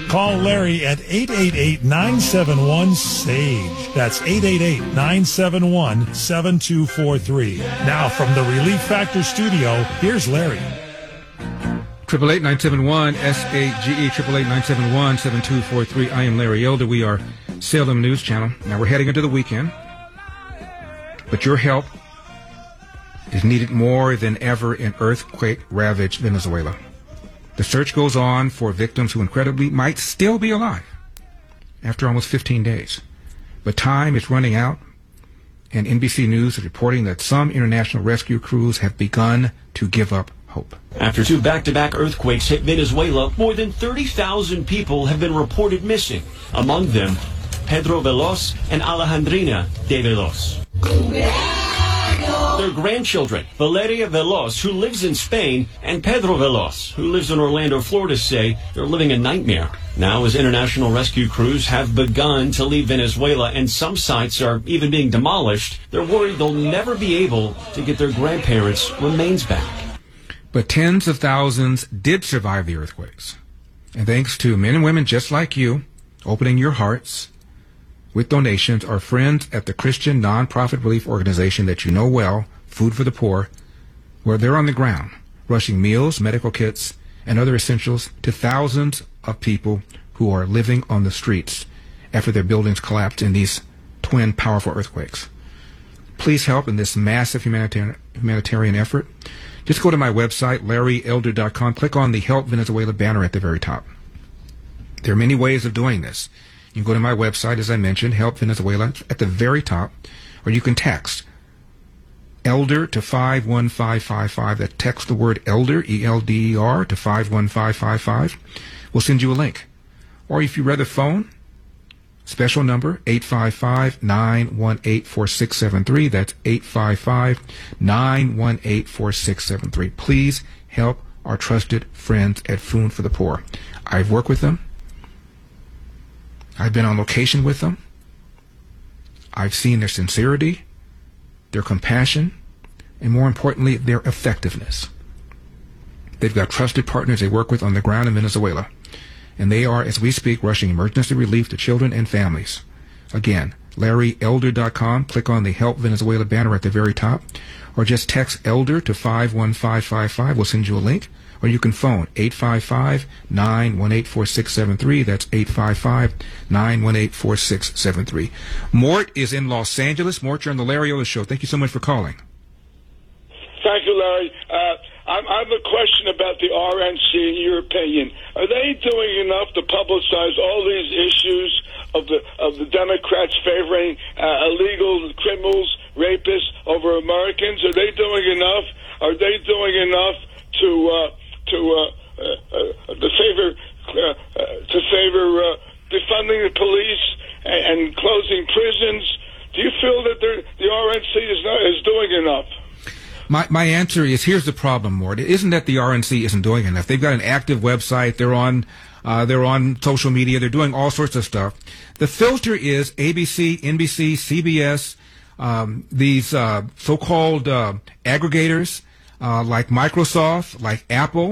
Call Larry at 888-971-SAGE. That's 888-971-7243. Now from the Relief Factor studio, here's Larry. 888-971-SAGE, 888-971-7243. I am Larry Elder. We are Salem News Channel. Now we're heading into the weekend, but your help is needed more than ever in earthquake-ravaged Venezuela. The search goes on for victims who incredibly might still be alive after almost 15 days. But time is running out, and NBC News is reporting that some international rescue crews have begun to give up hope. After two back-to-back earthquakes hit Venezuela, more than 30,000 people have been reported missing. Among them, Pedro Veloz and Alejandrina de Veloz. Their grandchildren, Valeria Veloz, who lives in Spain, and Pedro Veloz, who lives in Orlando, Florida, say they're living a nightmare. Now, as international rescue crews have begun to leave Venezuela and some sites are even being demolished, they're worried they'll never be able to get their grandparents' remains back. But tens of thousands did survive the earthquakes. And thanks to men and women just like you, opening your hearts with donations, our friends at the Christian nonprofit relief organization that you know well, Food for the Poor, where they're on the ground, rushing meals, medical kits, and other essentials to thousands of people who are living on the streets after their buildings collapsed in these twin powerful earthquakes. Please help in this massive humanitarian effort. Just go to my website, LarryElder.com. Click on the Help Venezuela banner at the very top. There are many ways of doing this. You can go to my website, as I mentioned, Help Venezuela, at the very top, or you can text ELDER to 51555. That text the word ELDER, E-L-D-E-R, to 51555. We'll send you a link. Or if you rather phone, special number, 855-918-4673. That's 855-918-4673. Please help our trusted friends at Food for the Poor. I've worked with them. I've been on location with them. I've seen their sincerity, their compassion, and more importantly, their effectiveness. They've got trusted partners they work with on the ground in Venezuela, and they are, as we speak, rushing emergency relief to children and families. Again, LarryElder.com. Click on the Help Venezuela banner at the very top, or just text ELDER to 51555. We'll send you a link. Or you can phone 855-918-4673. That's 855-918-4673. Mort is in Los Angeles. Mort, you're on the Larry Elder Show. Thank you so much for calling. Thank you, Larry. I have a question about the RNC, in your opinion. Are they doing enough to publicize all these issues of the Democrats favoring illegal criminals, rapists over Americans? Are they doing enough? Are they doing enough to favor defunding the police and closing prisons? Do you feel that the RNC is doing enough? My answer is, here's the problem, Mort. It isn't that the RNC isn't doing enough. They've got an active website. They're on social media. They're doing all sorts of stuff. The filter is ABC, NBC, CBS, these so-called aggregators, like Microsoft, like Apple,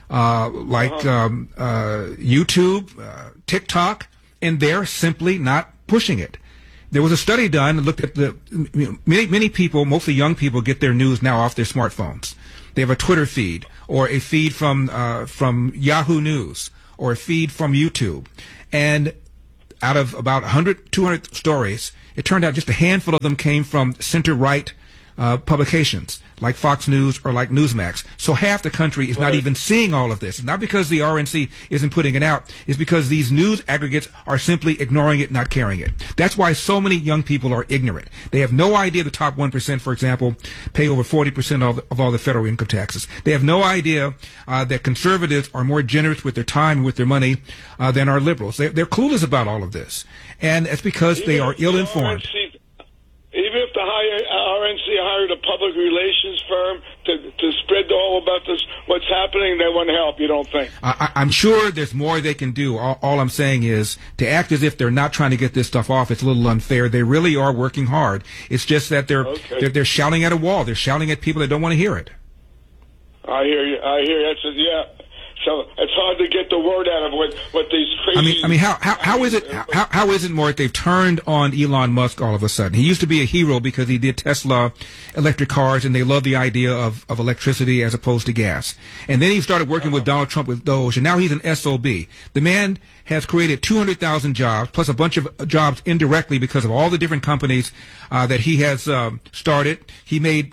YouTube, TikTok, and they're simply not pushing it. There was a study done that looked at many people, mostly young people, get their news now off their smartphones. They have a Twitter feed or a feed from Yahoo News or a feed from YouTube. And out of about 100, 200 stories, it turned out just a handful of them came from center-right publications like Fox News or like Newsmax. So half the country is not even seeing all of this. Not because the RNC isn't putting it out. It's because these news aggregates are simply ignoring it, not carrying it. That's why so many young people are ignorant. They have no idea the top 1%, for example, pay over 40% of all the federal income taxes. They have no idea that conservatives are more generous with their time and with their money than our liberals. They're clueless about all of this. And it's because they are ill-informed. Even if the RNC hired a public relations firm to spread all about this, what's happening, they won't help, you don't think? I'm sure there's more they can do. All I'm saying is to act as if they're not trying to get this stuff off, it's a little unfair. They really are working hard. It's just that they're shouting at a wall. They're shouting at people that don't want to hear it. I hear you. Yeah. So it's hard to get the word out of what these crazy How is it more that they've turned on Elon Musk all of a sudden? He used to be a hero because he did Tesla electric cars, and they love the idea of electricity as opposed to gas. And then he started working with Donald Trump with Doge, and now he's an SOB. The man has created 200,000 jobs, plus a bunch of jobs indirectly because of all the different companies that he has started. He made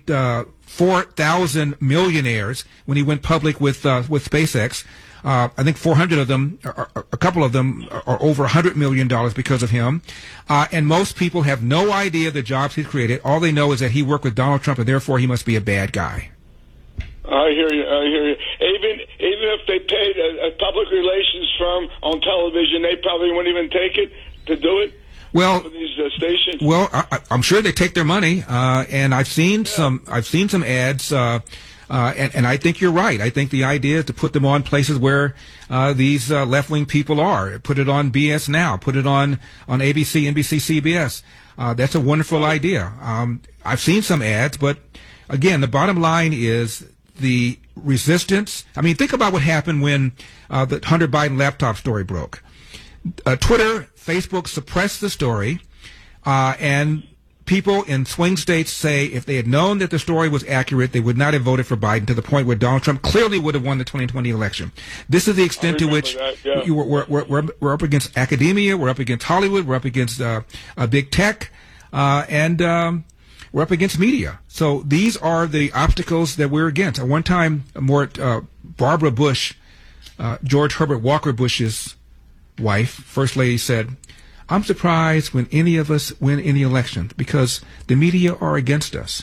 4,000 millionaires when he went public with SpaceX. I think 400 of them, a couple of them, are over $100 million because of him. And most people have no idea the jobs he's created. All they know is that he worked with Donald Trump, and therefore he must be a bad guy. I hear you. Even if they paid a public relations firm on television, they probably wouldn't even take it to do it. Well, for these stations. Well, I'm sure they take their money, and I've seen some ads. And I think you're right. I think the idea is to put them on places where these left-wing people are. Put it on BS Now. Put it on ABC, NBC, CBS. That's a wonderful idea. I've seen some ads, but again, the bottom line is the resistance. I mean, think about what happened when the Hunter Biden laptop story broke. Twitter, Facebook suppressed the story, and people in swing states say if they had known that the story was accurate, they would not have voted for Biden, to the point where Donald Trump clearly would have won the 2020 election. This is the extent to which we're up against academia, we're up against Hollywood, we're up against big tech, and we're up against media. So these are the obstacles that we're against. At one time, Barbara Bush, George Herbert Walker Bush's wife, First Lady, said, "I'm surprised when any of us win any election because the media are against us."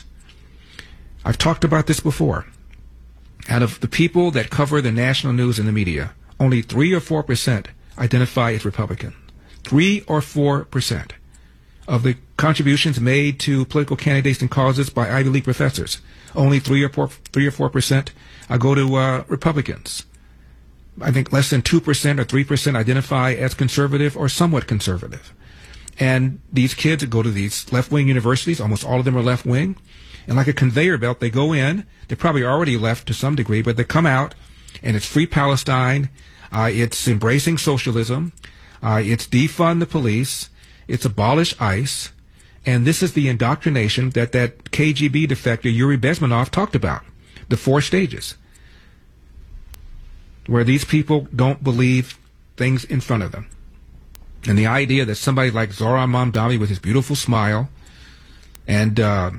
I've talked about this before. Out of the people that cover the national news in the media, only 3 or 4% identify as Republican. 3 or 4% of the contributions made to political candidates and causes by Ivy League professors, only 3 or 4% go to Republicans. I think less than 2% or 3% identify as conservative or somewhat conservative. And these kids go to these left-wing universities, almost all of them are left-wing, and like a conveyor belt, they go in, they're probably already left to some degree, but they come out, and it's free Palestine, it's embracing socialism, it's defund the police, it's abolish ICE, and this is the indoctrination that KGB defector Yuri Bezmenov talked about, the 4 stages, where these people don't believe things in front of them. And the idea that somebody like Zohran Mamdani with his beautiful smile, and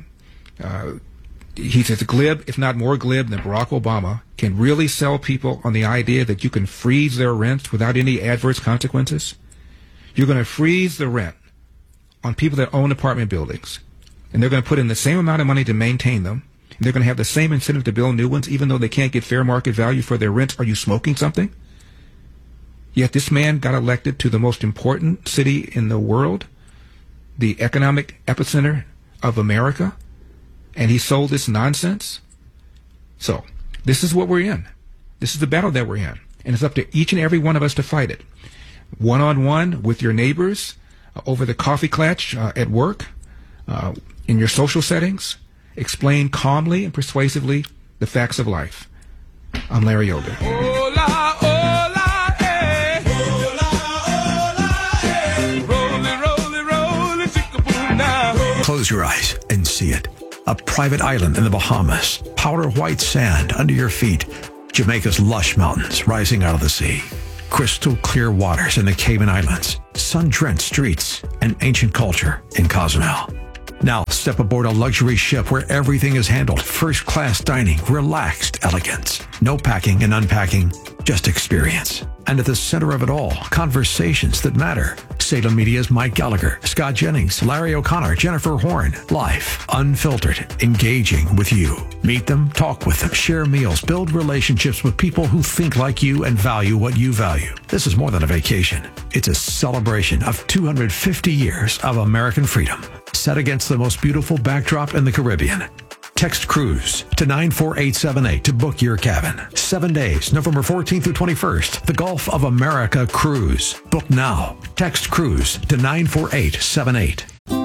he's as glib, if not more glib, than Barack Obama, can really sell people on the idea that you can freeze their rent without any adverse consequences. You're going to freeze the rent on people that own apartment buildings, and they're going to put in the same amount of money to maintain them. And they're going to have the same incentive to build new ones, even though they can't get fair market value for their rents. Are you smoking something? Yet this man got elected to the most important city in the world, the economic epicenter of America, and he sold this nonsense. So this is what we're in. This is the battle that we're in. And it's up to each and every one of us to fight it. One-on-one with your neighbors, over the coffee clutch at work, in your social settings. Explain calmly and persuasively the facts of life. I'm Larry Elder. Hola, hola, eh. Hola, hola, eh. Roll it, chickaboo now. Close your eyes and see it. A private island in the Bahamas. Powder white sand under your feet. Jamaica's lush mountains rising out of the sea. Crystal clear waters in the Cayman Islands. Sun-drenched streets and ancient culture in Cozumel. Now, step aboard a luxury ship where everything is handled. First-class dining, relaxed elegance. No packing and unpacking, just experience. And at the center of it all, conversations that matter. Salem Media's Mike Gallagher, Scott Jennings, Larry O'Connor, Jennifer Horn. Life, unfiltered, engaging with you. Meet them, talk with them, share meals, build relationships with people who think like you and value what you value. This is more than a vacation. It's a celebration of 250 years of American freedom, set against the most beautiful backdrop in the Caribbean. Text cruise to 94878 to book your cabin. 7 days, November 14th through 21st. The Gulf of America cruise. Book now. Text cruise to 94878.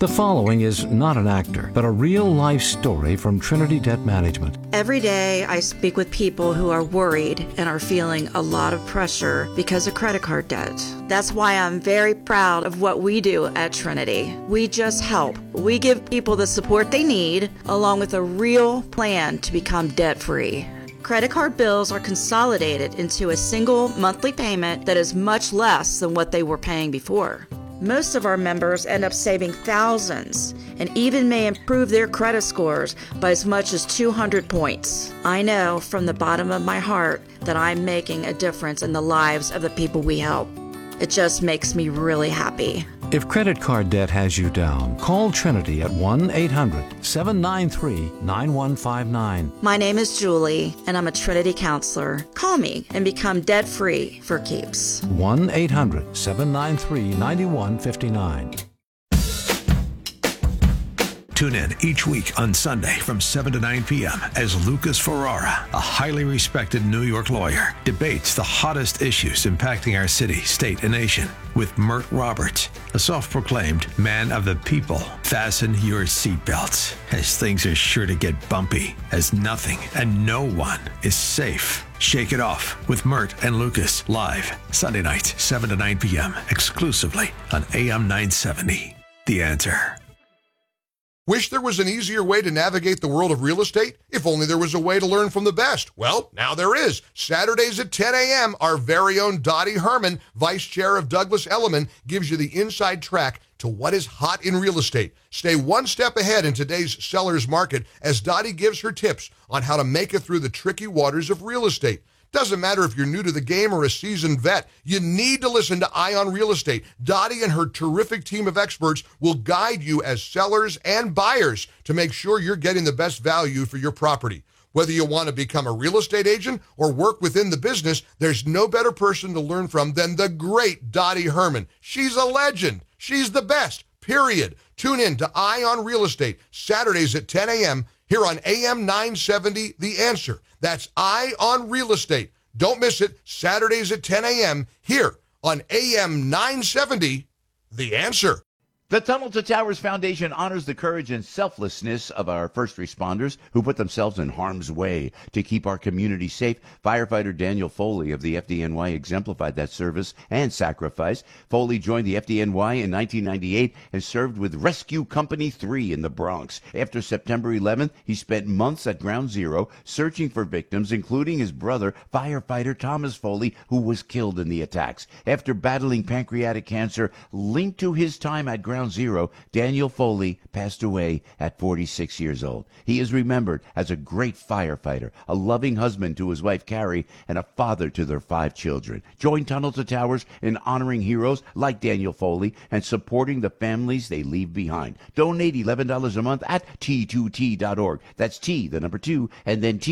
The following is not an actor, but a real-life story from Trinity Debt Management. Every day I speak with people who are worried and are feeling a lot of pressure because of credit card debt. That's why I'm very proud of what we do at Trinity. We just help. We give people the support they need, along with a real plan to become debt-free. Credit card bills are consolidated into a single monthly payment that is much less than what they were paying before. Most of our members end up saving thousands and even may improve their credit scores by as much as 200 points. I know from the bottom of my heart that I'm making a difference in the lives of the people we help. It just makes me really happy. If credit card debt has you down, call Trinity at 1-800-793-9159. My name is Julie, and I'm a Trinity counselor. Call me and become debt-free for keeps. 1-800-793-9159. Tune in each week on Sunday from 7 to 9 p.m. as Lucas Ferrara, a highly respected New York lawyer, debates the hottest issues impacting our city, state, and nation with Mert Roberts, a self-proclaimed man of the people. Fasten your seatbelts, as things are sure to get bumpy, as nothing and no one is safe. Shake it off with Mert and Lucas live Sunday nights, 7 to 9 p.m. exclusively on AM 970. The Answer. Wish there was an easier way to navigate the world of real estate? If only there was a way to learn from the best. Well, now there is. Saturdays at 10 a.m., our very own Dottie Herman, Vice Chair of Douglas Elliman, gives you the inside track to what is hot in real estate. Stay one step ahead in today's seller's market as Dottie gives her tips on how to make it through the tricky waters of real estate. Doesn't matter if you're new to the game or a seasoned vet, you need to listen to Ion Real Estate. Dottie and her terrific team of experts will guide you as sellers and buyers to make sure you're getting the best value for your property. Whether you want to become a real estate agent or work within the business, there's no better person to learn from than the great Dottie Herman. She's a legend. She's the best, period. Tune in to Ion Real Estate, Saturdays at 10 a.m. here on AM 970, The Answer. That's Ion Real Estate. Don't miss it, Saturdays at 10 a.m. here on AM 970, The Answer. The Tunnel to Towers Foundation honors the courage and selflessness of our first responders who put themselves in harm's way to keep our community safe. Firefighter Daniel Foley of the FDNY exemplified that service and sacrifice. Foley joined the FDNY in 1998 and served with Rescue Company 3 in the Bronx. After September 11th, he spent months at Ground Zero searching for victims, including his brother, firefighter Thomas Foley, who was killed in the attacks. After battling pancreatic cancer linked to his time at Ground Zero, Daniel Foley passed away at 46 years old. He is remembered as a great firefighter, a loving husband to his wife Carrie, and a father to their 5 children. Join Tunnel to Towers in honoring heroes like Daniel Foley and supporting the families they leave behind. Donate $11 a month at T2T.org. That's T, the number 2, and then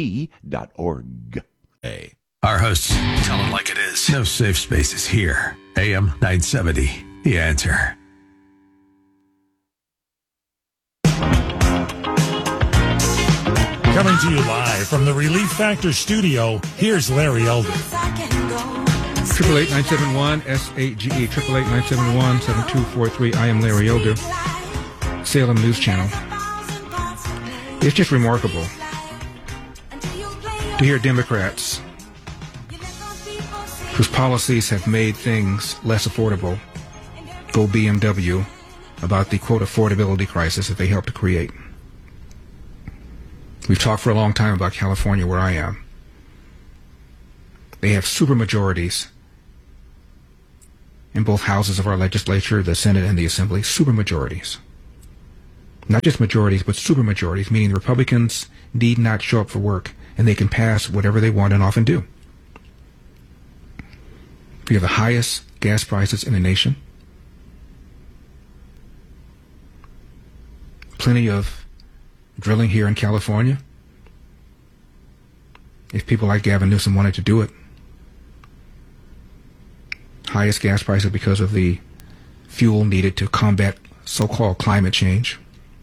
T.org. Hey. Our hosts tell it like it is. No safe spaces here. AM 970, The Answer. Coming to you live from the Relief Factor studio, here's Larry Elder. 888-971-SAGE, 888-971-7243. I am Larry Elder, Salem News Channel. It's just remarkable to hear Democrats whose policies have made things less affordable go BMW about the, quote, affordability crisis that they helped to create. We've talked for a long time about California, where I am. They have supermajorities in both houses of our legislature, the Senate and the Assembly, supermajorities. Not just majorities, but supermajorities, meaning the Republicans need not show up for work, and they can pass whatever they want and often do. We have the highest gas prices in the nation. Plenty of drilling here in California, if people like Gavin Newsom wanted to do it. Highest gas prices because of the fuel needed to combat so-called climate change.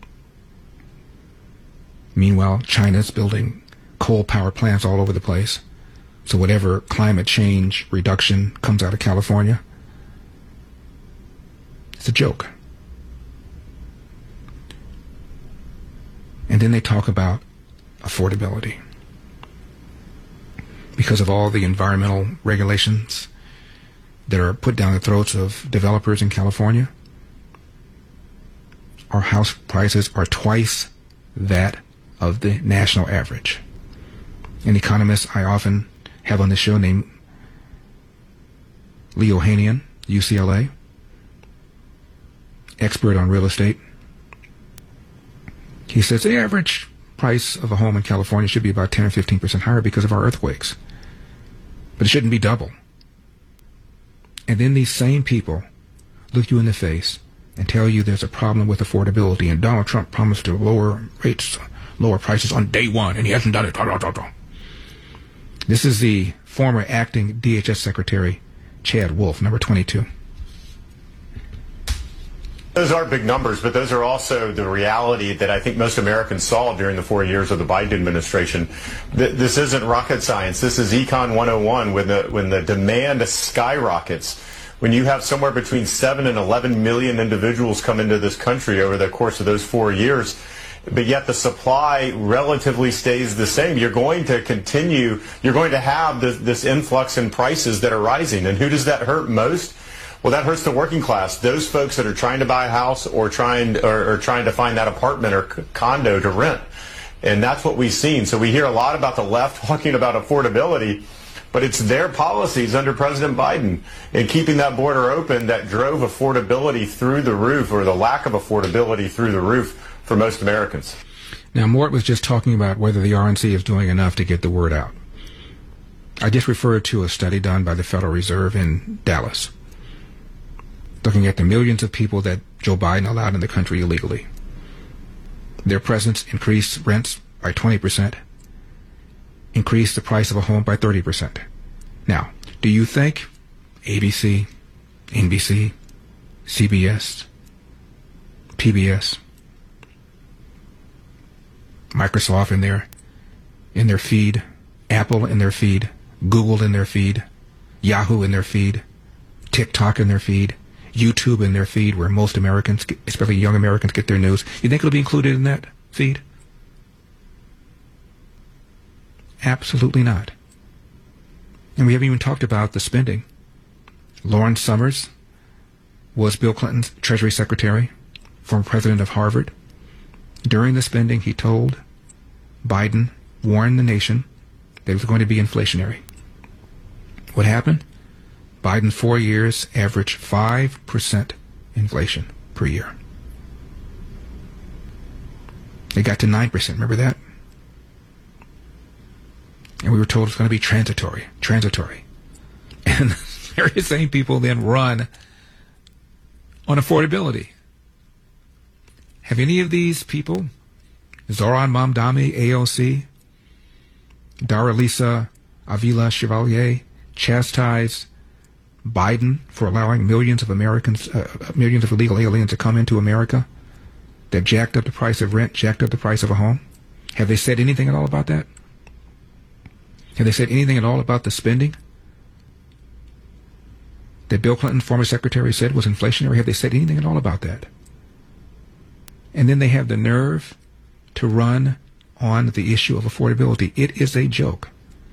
Meanwhile, China's building coal power plants all over the place. So whatever climate change reduction comes out of California, it's a joke. And then they talk about affordability. Because of all the environmental regulations that are put down the throats of developers in California, our house prices are twice that of the national average. An economist I often have on the show named Leo Hanian, UCLA, expert on real estate. He says the average price of a home in California should be about 10 or 15% higher because of our earthquakes. But it shouldn't be double. And then these same people look you in the face and tell you there's a problem with affordability, and Donald Trump promised to lower rates, lower prices on day one, and he hasn't done it. This is the former acting DHS Secretary, Chad Wolf, number 22. Those are big numbers, but those are also the reality that I think most Americans saw during the 4 years of the Biden administration. This isn't rocket science. This is Econ 101 when the demand skyrockets. When you have somewhere between 7 and 11 million individuals come into this country over the course of those 4 years, but yet the supply relatively stays the same, you're going to have this influx in prices that are rising. And who does that hurt most? Well, that hurts the working class, those folks that are trying to buy a house or trying to find that apartment or condo to rent. And that's what we've seen. So we hear a lot about the left talking about affordability, but it's their policies under President Biden and keeping that border open that drove affordability through the roof, or the lack of affordability through the roof for most Americans. Now, Mort was just talking about whether the RNC is doing enough to get the word out. I just referred to a study done by the Federal Reserve in Dallas, looking at the millions of people that Joe Biden allowed in the country illegally. Their presence increased rents by 20%, increased the price of a home by 30%. Now, do you think ABC, NBC, CBS, PBS, Microsoft in their feed, Apple in their feed, Google in their feed, Yahoo in their feed, TikTok in their feed, YouTube in their feed, where most Americans, especially young Americans, get their news, you think it'll be included in that feed? Absolutely not. And we haven't even talked about the spending. Lawrence Summers was Bill Clinton's Treasury Secretary, former president of Harvard. During the spending, he told Biden, warned the nation that it was going to be inflationary. What happened? Biden 4 years averaged 5% inflation per year. It got to 9%. Remember that? And we were told it's going to be transitory. And the very same people then run on affordability. Have any of these people, Zoran Mamdani, AOC, Daralisa Avila Chevalier, chastised Biden for allowing millions of Americans, millions of illegal aliens to come into America that jacked up the price of rent, jacked up the price of a home? Have they said anything at all about that? Have they said anything at all about the spending that Bill Clinton, former secretary, said was inflationary? Have they said anything at all about that? And then they have the nerve to run on the issue of affordability. It is a joke.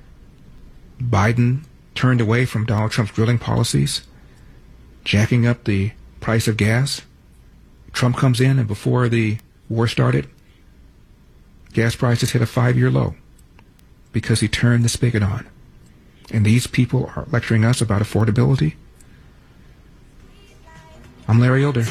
Biden turned away from Donald Trump's drilling policies, jacking up the price of gas. Trump comes in, and before the war started, gas prices hit a 5-year low because he turned the spigot on. And these people are lecturing us about affordability. I'm Larry Elder.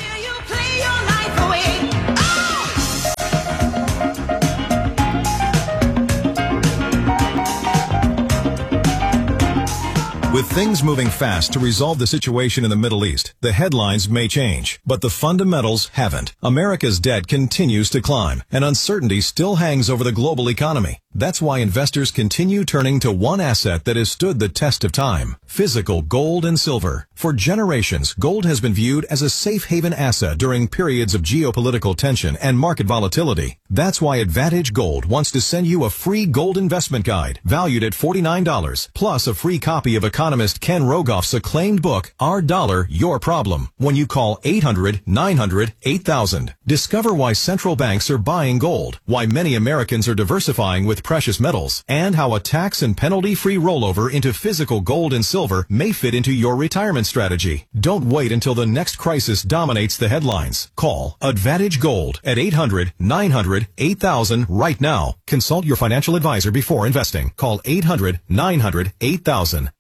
With things moving fast to resolve the situation in the Middle East, the headlines may change, but the fundamentals haven't. America's debt continues to climb, and uncertainty still hangs over the global economy. That's why investors continue turning to one asset that has stood the test of time: physical gold and silver. For generations, gold has been viewed as a safe haven asset during periods of geopolitical tension and market volatility. That's why Advantage Gold wants to send you a free gold investment guide valued at $49, plus a free copy of economist Ken Rogoff's acclaimed book, Our Dollar, Your Problem, when you call 800-900-8000. Discover why central banks are buying gold, why many Americans are diversifying with precious metals, and how a tax and penalty-free rollover into physical gold and silver may fit into your retirement strategy. Don't wait until the next crisis dominates the headlines. Call Advantage Gold at 800-900-8000 right now. Consult your financial advisor before investing. Call 800-900-8000.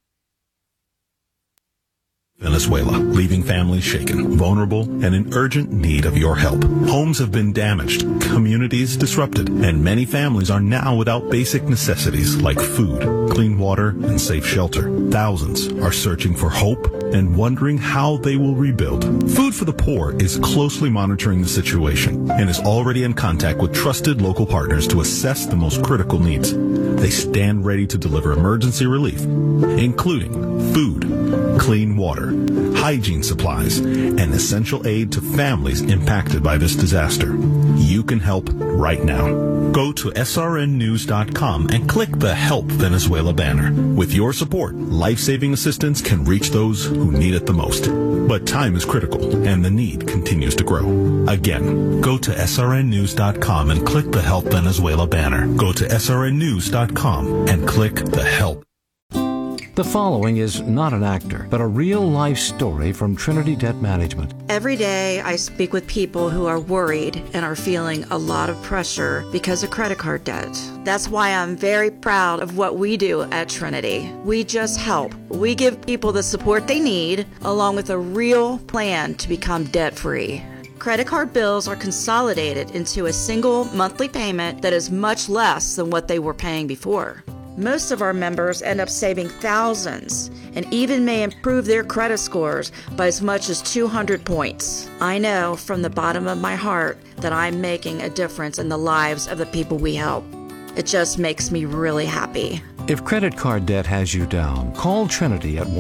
Venezuela, leaving families shaken, vulnerable, and in urgent need of your help. Homes have been damaged, communities disrupted, and many families are now without basic necessities like food, clean water, and safe shelter. Thousands are searching for hope and wondering how they will rebuild. Food for the Poor is closely monitoring the situation and is already in contact with trusted local partners to assess the most critical needs. They stand ready to deliver emergency relief, including food, clean water, hygiene supplies, and essential aid to families impacted by this disaster. You can help right now. Go to srnnews.com and click the Help Venezuela banner. With your support, life-saving assistance can reach those who need it the most. But time is critical, and the need continues to grow. Again, go to srnnews.com and click the Help Venezuela banner. Go to srnnews.com and click the Help. The following is not an actor, but a real-life story from Trinity Debt Management. Every day I speak with people who are worried and are feeling a lot of pressure because of credit card debt. That's why I'm very proud of what we do at Trinity. We just help. We give people the support they need, along with a real plan to become debt-free. Credit card bills are consolidated into a single monthly payment that is much less than what they were paying before. Most of our members end up saving thousands and even may improve their credit scores by as much as 200 points. I know from the bottom of my heart that I'm making a difference in the lives of the people we help. It just makes me really happy. If credit card debt has you down, call Trinity at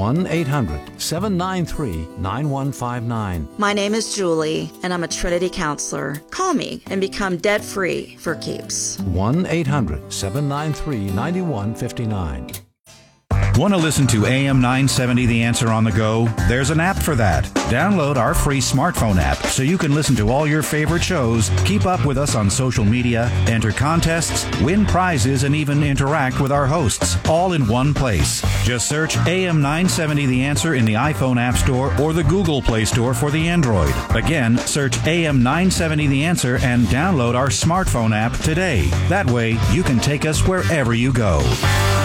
1-800-793-9159. My name is Julie, and I'm a Trinity counselor. Call me and become debt-free for keeps. 1-800-793-9159. Want to listen to AM 970 The Answer on the go? There's an app for that. Download our free smartphone app so you can listen to all your favorite shows, keep up with us on social media, enter contests, win prizes, and even interact with our hosts, all in one place. Just search AM 970 The Answer in the iPhone App Store or the Google Play Store for the Android. Again, search AM 970 The Answer and download our smartphone app today. That way, you can take us wherever you go.